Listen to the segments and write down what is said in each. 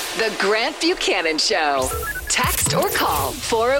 The Grant Buchanan Show. Text or call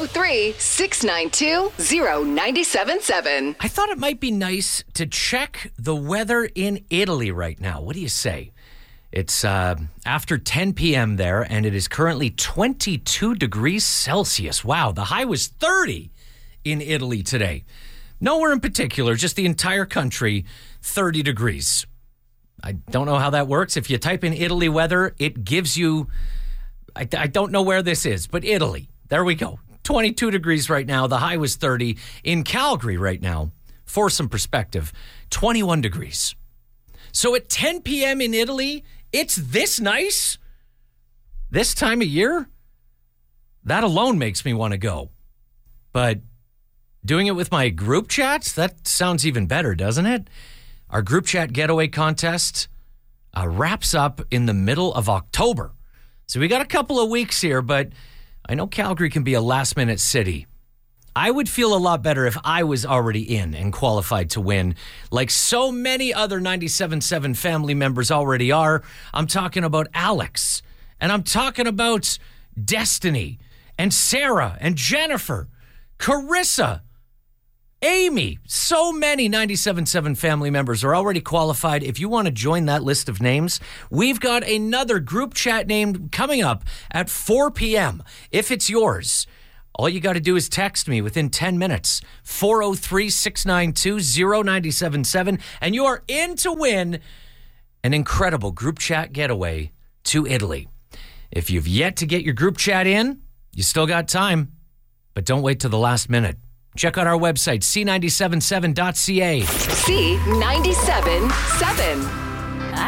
403-692-0977. I thought it might be nice to check the weather in Italy right now. What do you say? It's after 10 p.m. there, and it is currently 22 degrees Celsius. Wow, the high was 30 in Italy today. Nowhere in particular, just the entire country, 30 degrees. I don't know how that works. If you type in Italy weather, it gives you, I don't know where this is, but Italy. There we go. 22 degrees right now. The high was 30. In Calgary right now, for some perspective, 21 degrees. So at 10 p.m. in Italy, it's this nice? This time of year? That alone makes me want to go. But doing it with my group chats, that sounds even better, doesn't it? Our group chat getaway contest wraps up in the middle of October. So we got a couple of weeks here, but I know Calgary can be a last-minute city. I would feel a lot better if I was already in and qualified to win, like so many other 97.7 family members already are. I'm talking about Alex, and I'm talking about Destiny, and Sarah, and Jennifer, Carissa, Amy. So many 97.7 family members are already qualified. If you want to join that list of names, we've got another group chat name coming up at 4 p.m. If it's yours, all you got to do is text me within 10 minutes, 403-692-0977, and you are in to win an incredible group chat getaway to Italy. If you've yet to get your group chat in, you still got time, but don't wait till the last minute. Check out our website, c977.ca. C977.